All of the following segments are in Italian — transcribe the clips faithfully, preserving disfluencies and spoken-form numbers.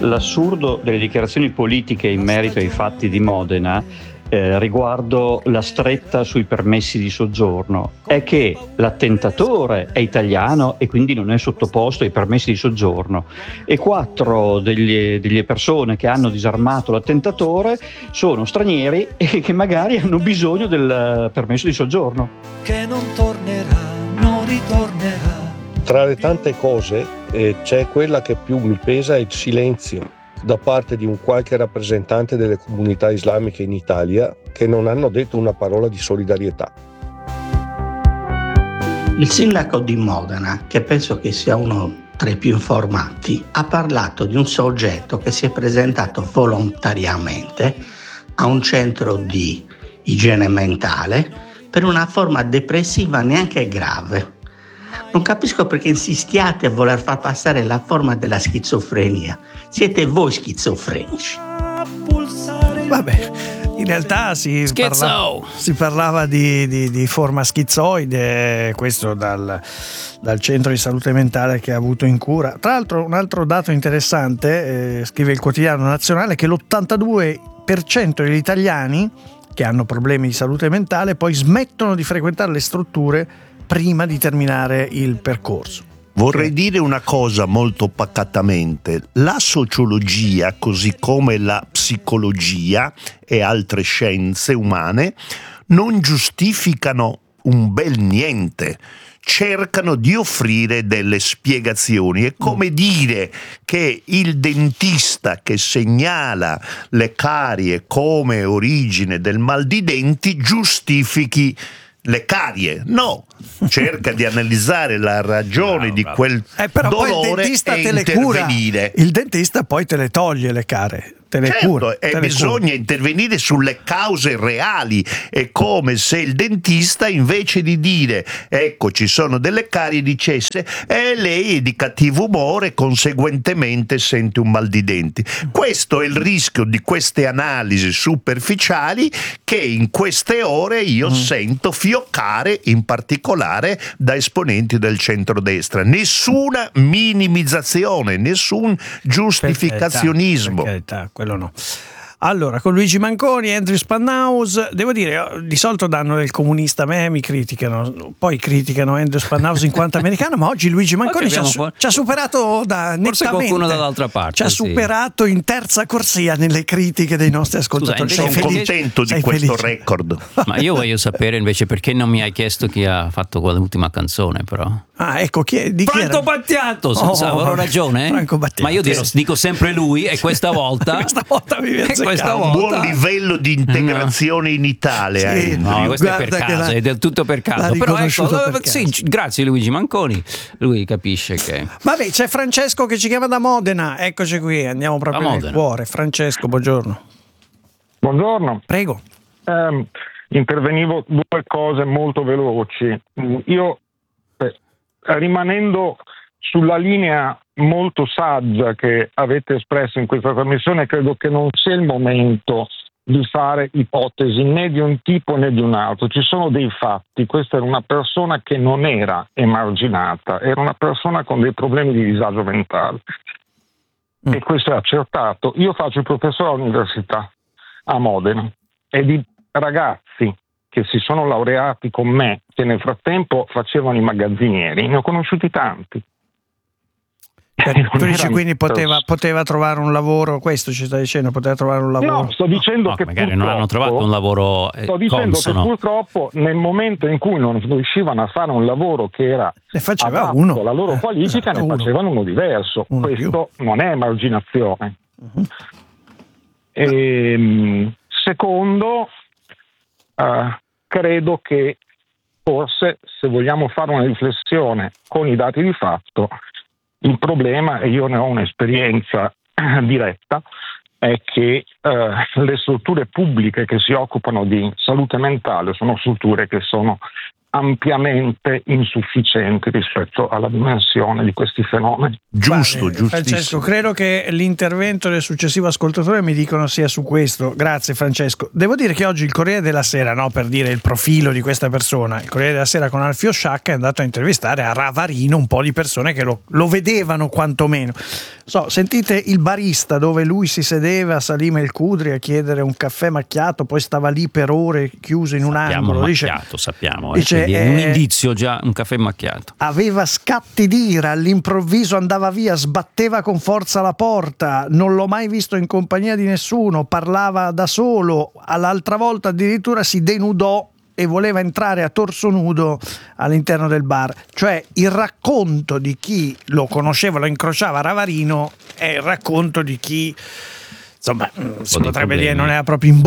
l'assurdo delle dichiarazioni politiche in merito ai fatti di Modena eh, riguardo la stretta sui permessi di soggiorno è che l'attentatore è italiano e quindi non è sottoposto ai permessi di soggiorno, e quattro degli, delle persone che hanno disarmato l'attentatore sono stranieri e che magari hanno bisogno del permesso di soggiorno. Che non tornerà, non ritornerà. Tra le tante cose eh, c'è quella che più mi pesa, è il silenzio da parte di un qualche rappresentante delle comunità islamiche in Italia che non hanno detto una parola di solidarietà. Il sindaco di Modena, che penso che sia uno tra i più informati, ha parlato di un soggetto che si è presentato volontariamente a un centro di igiene mentale per una forma depressiva neanche grave. Non capisco perché insistiate a voler far passare la forma della schizofrenia. Siete voi schizofrenici. Vabbè, in realtà si parlava, si parlava di, di, di forma schizoide, questo dal, dal centro di salute mentale che ha avuto in cura. Tra l'altro, un altro dato interessante, eh, scrive il Quotidiano Nazionale, che l'ottantadue per cento degli italiani che hanno problemi di salute mentale poi smettono di frequentare le strutture prima di terminare il percorso. Vorrei dire una cosa molto pacatamente: la sociologia, così come la psicologia e altre scienze umane, non giustificano un bel niente, cercano di offrire delle spiegazioni. È come dire che il dentista che segnala le carie come origine del mal di denti giustifichi le carie. No, cerca di analizzare la ragione bravo, di bravo. quel eh, però dolore poi il dentista e te le intervenire. Cura. Il dentista poi te le toglie le carie. Te le certo, cura, e te bisogna cura. intervenire sulle cause reali. È come se il dentista, invece di dire ecco ci sono delle carie, dicesse e lei è di cattivo umore, conseguentemente sente un mal di denti. Questo è il rischio di queste analisi superficiali che in queste ore io mm. sento fioccare, in particolare da esponenti del centrodestra. Nessuna minimizzazione, nessun giustificazionismo. Per carità, per carità, quello no. Allora, con Luigi Manconi e Andrew Spanhaus, devo dire, di solito danno del comunista, a me mi criticano, poi criticano Andrew Spanhaus in quanto americano, ma oggi Luigi Manconi ci ha, su- ci ha superato da forse nettamente. Qualcuno dall'altra parte. Ci ha sì. superato in terza corsia nelle critiche dei nostri ascoltatori. Scusa, sono felice? contento di Sei questo felice? record. Ma io voglio sapere invece perché non mi hai chiesto chi ha fatto quell'ultima canzone, però. Ah, ecco, chi è, di chi Franco era? Battiato, Oh, avevo ragione. Franco Battiato. Ma io dico, dico sempre lui e questa volta questa volta mi viene questa un volta buon livello di integrazione no. in Italia. Sì, eh. No, questo è per caso, è del tutto per caso. Però ecco, per sì, grazie Luigi Manconi, lui capisce che. Vabbè, c'è Francesco che ci chiama da Modena. Eccoci qui, andiamo proprio nel cuore. Francesco, buongiorno. Buongiorno. Prego. Um, intervenivo due cose molto veloci. Io eh, rimanendo sulla linea molto saggia che avete espresso in questa trasmissione, credo che non sia il momento di fare ipotesi né di un tipo né di un altro. Ci sono dei fatti. Questa era una persona che non era emarginata, era una persona con dei problemi di disagio mentale mm. e questo è accertato. Io faccio il professore all'università a Modena e di ragazzi che si sono laureati con me, che nel frattempo facevano i magazzinieri, ne ho conosciuti tanti. Tu dici quindi poteva, poteva trovare un lavoro, questo ci stai dicendo, poteva trovare un lavoro? No, sto dicendo no, che magari non hanno trovato un lavoro eh, sto dicendo consono. Che purtroppo nel momento in cui non riuscivano a fare un lavoro che era ne faceva adatto uno. alla loro qualifica, eh, ne uno. facevano uno diverso. Uno Questo più. non è emarginazione. Uh-huh. E, secondo, uh, credo che forse se vogliamo fare una riflessione con i dati di fatto, il problema, e io ne ho un'esperienza diretta, è che eh, le strutture pubbliche che si occupano di salute mentale sono strutture che sono ampiamente insufficienti rispetto alla dimensione di questi fenomeni. Giusto, giustissimo. Francesco, credo che l'intervento del successivo ascoltatore mi dicono sia su questo. Grazie Francesco. Devo dire che oggi il Corriere della Sera, no, per dire il profilo di questa persona, il Corriere della Sera con Alfio Sciacca è andato a intervistare a Ravarino un po' di persone che lo, lo vedevano quantomeno. So, sentite il barista dove lui si sedeva a Salim El Khudri a chiedere un caffè macchiato, poi stava lì per ore chiuso in un sappiamo angolo. Macchiato, dice, sappiamo. Dice, eh, eh, un indizio già, un caffè macchiato. Aveva scatti d'ira, all'improvviso andava via, sbatteva con forza la porta, non l'ho mai visto in compagnia di nessuno, parlava da solo, all'altra volta addirittura si denudò e voleva entrare a torso nudo all'interno del bar. Cioè il racconto di chi lo conosceva, lo incrociava a Ravarino è il racconto di chi, insomma, si potrebbe dire non era proprio in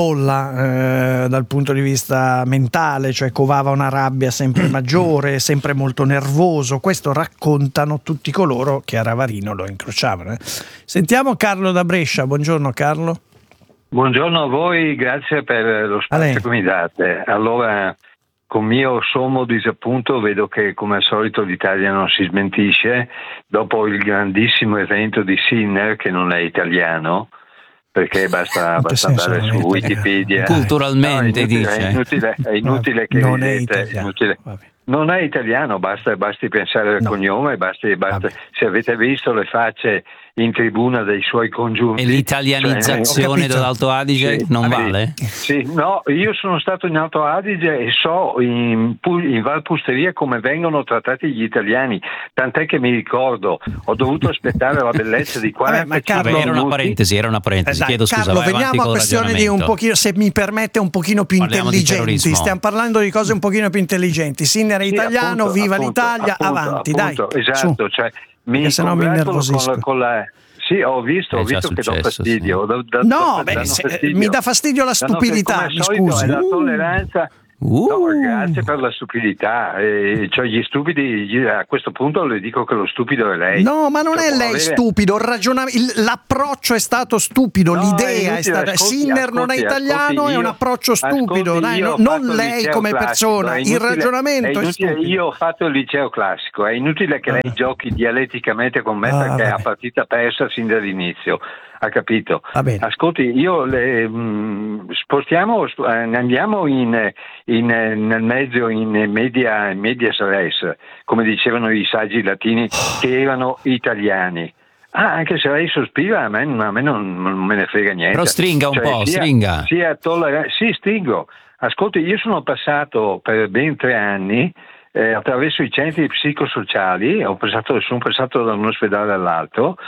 bolla eh, dal punto di vista mentale, cioè covava una rabbia sempre maggiore, sempre molto nervoso. Questo raccontano tutti coloro che a Ravarino lo incrociavano. Eh. Sentiamo Carlo da Brescia. Buongiorno Carlo. Buongiorno a voi, grazie per lo spazio che mi date. Allora, con mio sommo disappunto vedo che come al solito l'Italia non si smentisce dopo il grandissimo evento di Sinner, che non è italiano, perché basta, basta andare su Wikipedia. Culturalmente, no, è inutile, dice. È inutile, è inutile che non ridete, è italiano. È inutile. Non è italiano, basta, basti pensare al no. cognome, basti, basta, se avete visto le facce in tribuna dei suoi congiunti. E l'italianizzazione cioè, dell'Alto Adige sì, non sì, vale? Sì, no, io sono stato in Alto Adige e so in, in Valpusteria come vengono trattati gli italiani, tant'è che mi ricordo, ho dovuto aspettare la bellezza di quarantacinque Vabbè, era una parentesi, era una parentesi, eh, dai, chiedo scusa. Carlo, veniamo a questione di un pochino, se mi permette, un pochino più Parliamo intelligenti. Stiamo parlando di cose un pochino più intelligenti. Sinner è sì, italiano, appunto, viva appunto, l'Italia, appunto, avanti, appunto, dai. Esatto, su. cioè mi se no mi innervosisco. con la, con la Sì, ho visto, ho visto che dà fastidio. Sì. Da, da, no, da, beh, se, fastidio. mi dà fastidio la stupidità, mi scusi. È la tolleranza. Uh. No, grazie per la stupidità. Eh, cioè gli stupidi, a questo punto le dico che lo stupido è lei. No, ma non cioè, è lei avere... stupido, il ragionam- il, l'approccio è stato stupido, no, l'idea è, è stata. ascolti, Sinner ascolti, non è italiano, ascolti, è un approccio stupido, dai, no, non lei come classico, persona, inutile, il ragionamento è, è stupido. Io ho fatto il liceo classico, è inutile che lei ah. giochi dialetticamente con me ah, perché vabbè. è a partita persa sin dall'inizio. Ha capito? Ascolti, io le, mh, spostiamo, eh, andiamo in, in, nel mezzo in media, medias res, come dicevano i saggi latini che erano italiani. Ah, anche se lei sospira, a me, a me non, non me ne frega niente. Però stringa un cioè, po', sia, stringa. Sia tollera- sì, stringo. Ascolti, io sono passato per ben tre anni eh, attraverso i centri psicosociali, ho passato, sono passato da un ospedale all'altro,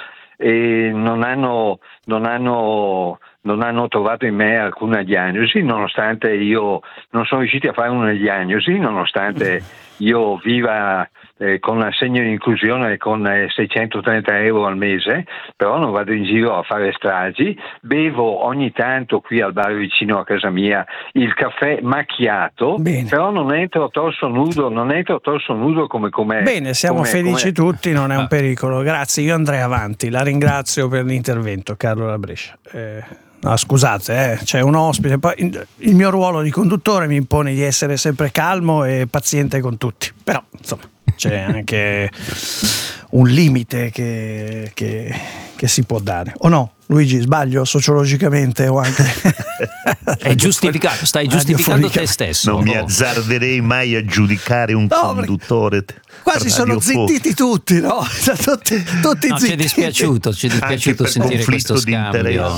e non hanno, non hanno, non hanno trovato in me alcuna diagnosi, nonostante io non sono riusciti a fare una diagnosi, nonostante io viva eh, con assegno di inclusione con eh, seicentotrenta euro al mese, però non vado in giro a fare stragi, bevo ogni tanto qui al bar vicino a casa mia il caffè macchiato. Bene. Però non entro a torso nudo, non entro a torso nudo come come Bene, siamo come, felici come... tutti, non è un pericolo. Grazie, io andrei avanti. La ringrazio per l'intervento, Carlo da Brescia. Eh... No, scusate, eh, c'è un ospite. Poi il mio ruolo di conduttore mi impone di essere sempre calmo e paziente con tutti. Però, insomma, c'è anche un limite che, che, che si può dare. O no? Luigi, sbaglio sociologicamente o anche... È giustificato, stai giustificando te stesso. Non mi azzarderei mai a giudicare un no, quasi quasi sono zittiti tutti, no? tutti, tutti no, zittiti. Ci è dispiaciuto, ci è dispiaciuto sentire questo scambio.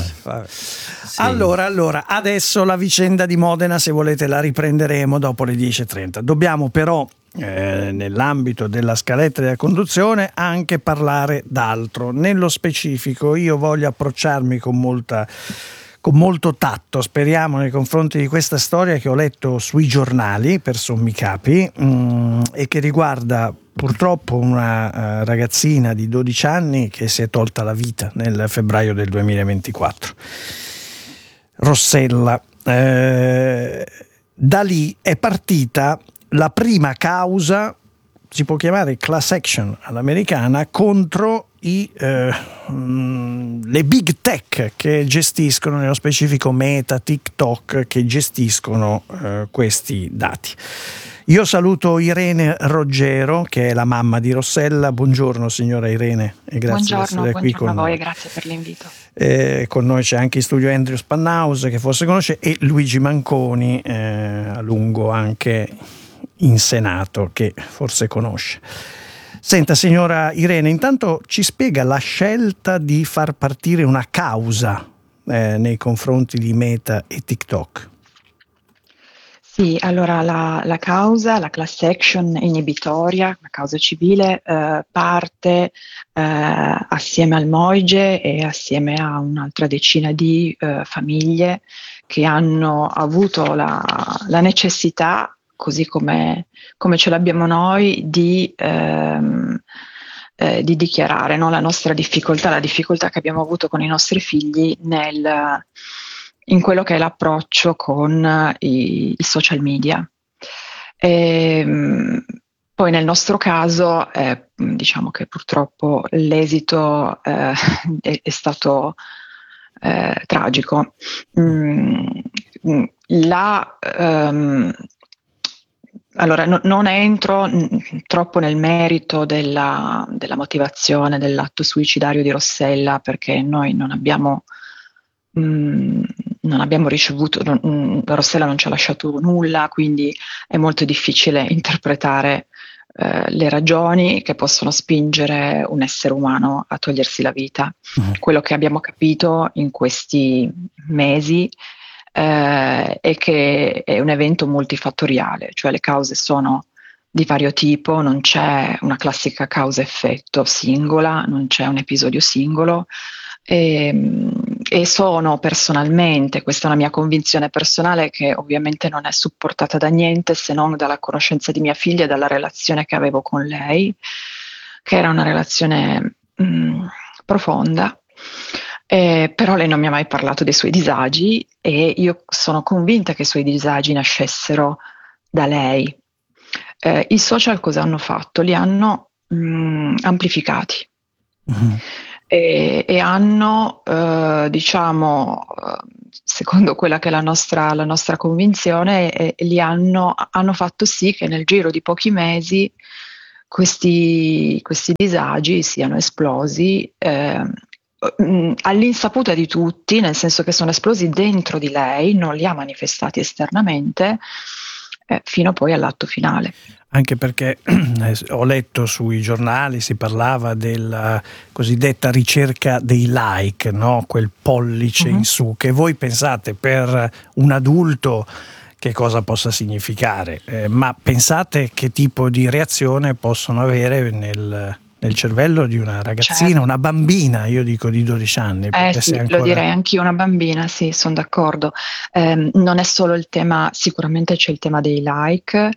Sì. Allora, allora, adesso la vicenda di Modena, se volete la riprenderemo dopo le dieci e trenta. Dobbiamo però, eh, nell'ambito della scaletta della conduzione, anche parlare d'altro. Nello specifico io voglio approcciarmi con molta... con molto tatto, speriamo, nei confronti di questa storia che ho letto sui giornali per sommi capi mh, e che riguarda purtroppo una uh, ragazzina di dodici anni che si è tolta la vita nel febbraio del duemilaventiquattro. Rossella. Eh, da lì è partita la prima causa si può chiamare class action all'americana contro i, eh, mh, le big tech che gestiscono, nello specifico Meta, TikTok, che gestiscono eh, questi dati. Io saluto Irene Roggero, che è la mamma di Rossella. Buongiorno signora Irene e grazie di essere qui con a voi noi. E grazie per l'invito. Eh, con noi c'è anche in studio Andrew Spannaus, che forse conosce, e Luigi Manconi, eh, a lungo anche in Senato, che forse conosce. Senta signora Irene, intanto ci spiega la scelta di far partire una causa eh, nei confronti di Meta e TikTok. Sì, allora la, la causa, la class action inibitoria, la causa civile, eh, parte eh, assieme al Moige e assieme a un'altra decina di eh, famiglie che hanno avuto la, la necessità, così come, come ce l'abbiamo noi, di, ehm, eh, di dichiarare, no, la nostra difficoltà, la difficoltà che abbiamo avuto con i nostri figli nel... in quello che è l'approccio con i, i social media. E, poi nel nostro caso eh, diciamo che purtroppo l'esito eh, è, è stato eh, tragico. Mm, la, um, allora no, non entro n- troppo nel merito della, della motivazione dell'atto suicidario di Rossella, perché noi non abbiamo Mm, non abbiamo ricevuto, non, Rossella non ci ha lasciato nulla, quindi è molto difficile interpretare eh, le ragioni che possono spingere un essere umano a togliersi la vita. Mm. Quello che abbiamo capito in questi mesi eh, è che è un evento multifattoriale, cioè le cause sono di vario tipo, non c'è una classica causa-effetto singola, non c'è un episodio singolo. E, e sono personalmente, questa è una mia convinzione personale che ovviamente non è supportata da niente se non dalla conoscenza di mia figlia e dalla relazione che avevo con lei, che era una relazione mh, profonda, eh, però lei non mi ha mai parlato dei suoi disagi e io sono convinta che i suoi disagi nascessero da lei. Eh, i social cosa hanno fatto? Li hanno mh, amplificati. Mm-hmm. E, e hanno, eh, diciamo, secondo quella che è la nostra, la nostra convinzione, eh, li hanno, hanno fatto sì che nel giro di pochi mesi questi, questi disagi siano esplosi eh, mh, all'insaputa di tutti, nel senso che sono esplosi dentro di lei, non li ha manifestati esternamente, eh, fino poi all'atto finale. Anche perché eh, ho letto sui giornali, si parlava della cosiddetta ricerca dei like, no? Quel pollice uh-huh. in su, che voi pensate per un adulto che cosa possa significare, eh, ma pensate che tipo di reazione possono avere nel, nel cervello di una ragazzina, certo. una bambina, io dico di dodici anni. Eh sì, ancora... lo direi anch'io, una bambina, sì, sono d'accordo. Eh, non è solo il tema, sicuramente c'è il tema dei like,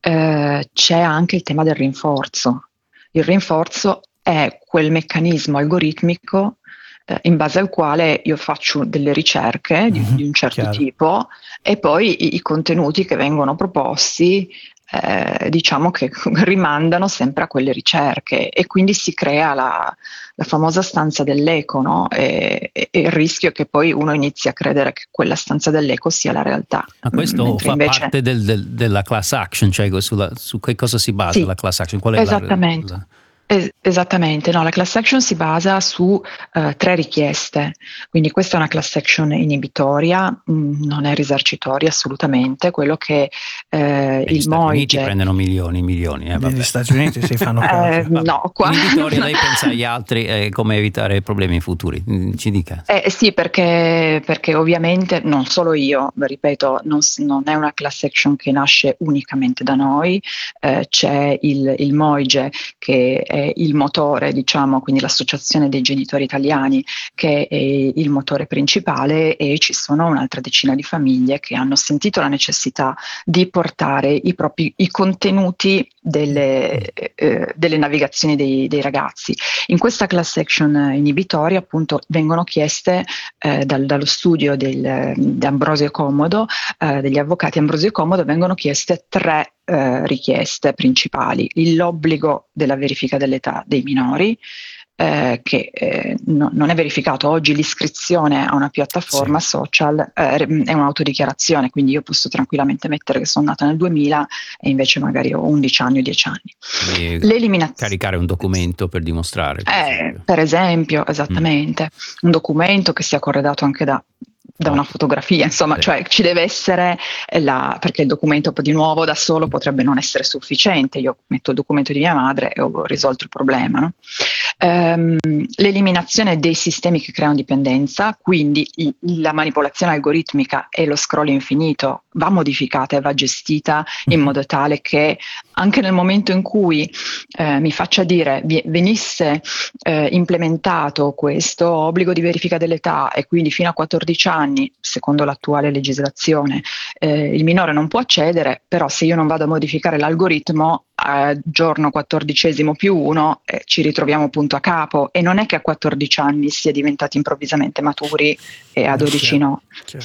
eh, c'è anche il tema del rinforzo. Il rinforzo è quel meccanismo algoritmico eh, in base al quale io faccio delle ricerche di, mm-hmm, di un certo chiaro. tipo e poi i, i contenuti che vengono proposti Eh, diciamo che rimandano sempre a quelle ricerche e quindi si crea la, la famosa stanza dell'eco, no? e, e, e il rischio è che poi uno inizi a credere che quella stanza dell'eco sia la realtà. Ma questo Mentre fa invece... parte del, del, della class action, cioè sulla, su che cosa si basa sì, la class action? Qual è esattamente. La, la... Es- esattamente, no, la class action si basa su uh, tre richieste, quindi questa è una class action inibitoria, mh, non è risarcitoria assolutamente, quello che eh, Beh, il Stati Moige... Uniti prendono milioni, milioni. Eh, Negli Stati Uniti si fanno eh, no, qua... Inibitoria, lei pensa agli altri e eh, come evitare problemi futuri, ci dica. Eh, sì, perché, perché ovviamente non solo io, ripeto, non, non è una class action che nasce unicamente da noi, eh, c'è il, il Moige che è il motore, diciamo, quindi l'associazione dei genitori italiani che è il motore principale e ci sono un'altra decina di famiglie che hanno sentito la necessità di portare i propri i contenuti delle, eh, delle navigazioni dei, dei ragazzi. In questa class action inibitoria appunto vengono chieste eh, dal, dallo studio del, di Ambrosio Comodo, eh, degli avvocati Ambrosio Comodo, vengono chieste tre eh, richieste principali: l'obbligo della verifica dell'età dei minori, Eh, che eh, no, non è verificato oggi. L'iscrizione a una piattaforma sì. social eh, è un'autodichiarazione, quindi io posso tranquillamente mettere che sono nata nel duemila e invece magari ho undici anni o dieci anni. L'eliminazione, caricare un documento per dimostrare, per, eh, esempio. per esempio, esattamente, mm. un documento che sia corredato anche da da una fotografia, insomma, sì. cioè ci deve essere la, perché il documento di nuovo da solo potrebbe non essere sufficiente. Io metto il documento di mia madre e ho risolto il problema, no? Ehm, l'eliminazione dei sistemi che creano dipendenza, quindi i, la manipolazione algoritmica e lo scroll infinito va modificata e va gestita in modo tale che anche nel momento in cui eh, mi faccia dire venisse eh, implementato questo obbligo di verifica dell'età e quindi fino a quattordici anni, secondo l'attuale legislazione, eh, il minore non può accedere, però se io non vado a modificare l'algoritmo a giorno quattordicesimo più uno eh, ci ritroviamo punto a capo, e non è che a quattordici anni si è diventati improvvisamente maturi e a dodici no.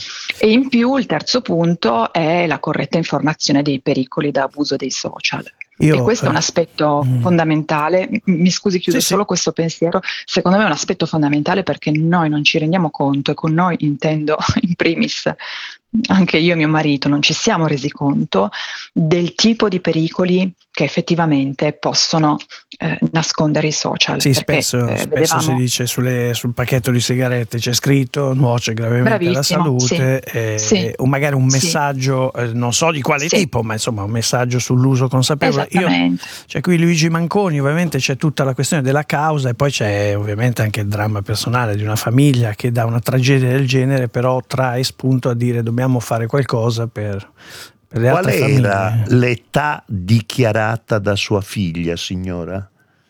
E in più il terzo punto è la corretta informazione dei pericoli da abuso dei social. Io, e questo eh, è un aspetto mm. fondamentale. Mi scusi, chiudo sì, solo sì. questo pensiero. Secondo me è un aspetto fondamentale perché noi non ci rendiamo conto, e con noi intendo in primis anche io e mio marito, non ci siamo resi conto del tipo di pericoli che effettivamente possono eh, nascondere i social. Sì, perché, spesso, eh, spesso vedevamo... si dice sulle, sul pacchetto di sigarette c'è scritto nuoce gravemente alla salute, sì, e, sì, o magari un messaggio, sì. eh, non so di quale sì. tipo, ma insomma un messaggio sull'uso consapevole. Io, c'è qui Luigi Manconi, ovviamente c'è tutta la questione della causa e poi c'è ovviamente anche il dramma personale di una famiglia che da una tragedia del genere però trae spunto a dire dobbiamo fare qualcosa per, per le Qual altre era famiglie. l'età dichiarata da sua figlia, signora?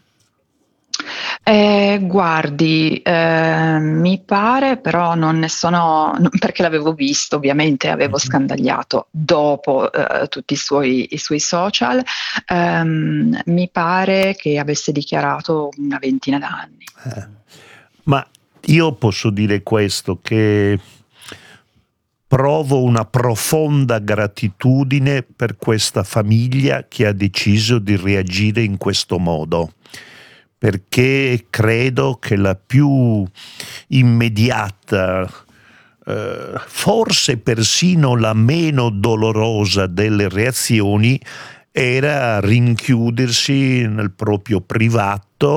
Eh, guardi, eh, mi pare, però non ne sono, perché l'avevo visto, ovviamente avevo scandagliato dopo eh, tutti i suoi, i suoi social, ehm, mi pare che avesse dichiarato una ventina d'anni. Eh, ma io posso dire questo, che provo una profonda gratitudine per questa famiglia che ha deciso di reagire in questo modo, perché credo che la più immediata, eh, forse persino la meno dolorosa delle reazioni, era rinchiudersi nel proprio privato